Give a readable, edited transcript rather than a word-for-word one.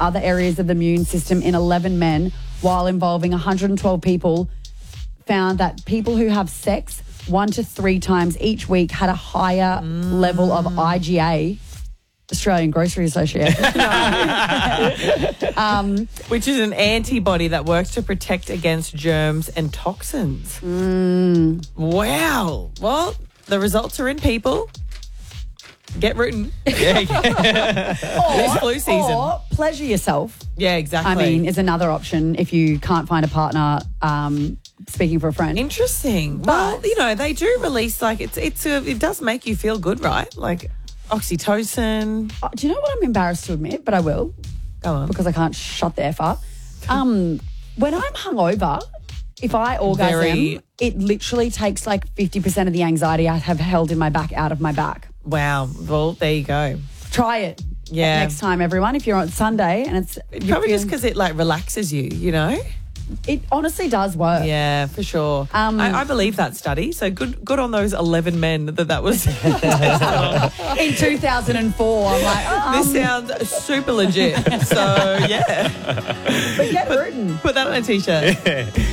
other areas of the immune system in 11 men while involving 112 people, found that people who have sex 1 to 3 times each week had a higher level of IgA, Australian Grocery Association. Which is an antibody that works to protect against germs and toxins. Wow. Well, the results are in, people. Get rooting. This flu season. Or pleasure yourself. Yeah, exactly. I mean, is another option if you can't find a partner. Speaking for a friend. Interesting. Well, you know, they do release, like, it does make you feel good, right? Like oxytocin. Do you know what I'm embarrassed to admit? But I will. Go on. Because I can't shut the F up. When I'm hungover, if I orgasm, it literally takes like 50% of the anxiety I have held in my back out of my back. Wow. Well, there you go. Try it. Yeah. Next time, everyone, if you're on Sunday and it's... Probably just because it, like, relaxes you, you know? It honestly does work. Yeah, for sure. I believe that study. So good on those 11 men that was in 2004. I'm like, this sounds super legit. So yeah, but get rooting. Put that on a t-shirt.